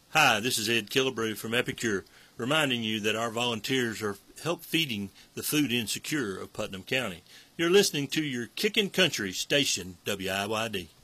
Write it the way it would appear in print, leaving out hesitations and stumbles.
Hi, this is Ed Killebrew from Epicure, reminding you that our volunteers are help feeding the food insecure of Putnam County. You're listening to your Kickin' Country station, WIYD.